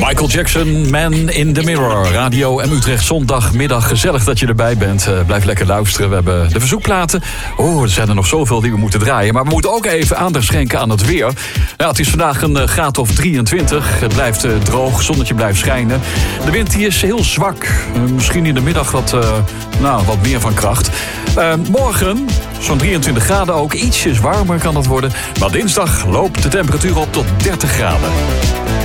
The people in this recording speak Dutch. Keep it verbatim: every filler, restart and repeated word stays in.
Michael Jackson, Man in the Mirror. Radio M Utrecht, zondagmiddag. Gezellig dat je erbij bent. Uh, blijf lekker luisteren. We hebben de verzoekplaten. Oh, er zijn er nog zoveel die we moeten draaien. Maar we moeten ook even aandacht schenken aan het weer. Nou, het is vandaag een uh, graad of drieëntwintig. Het blijft uh, droog, zonnetje blijft schijnen. De wind die is heel zwak. Uh, misschien in de middag wat, uh, nou, wat meer van kracht. Uh, morgen zo'n drieëntwintig graden ook. Ietsjes warmer kan het worden. Maar dinsdag loopt de temperatuur op tot dertig graden.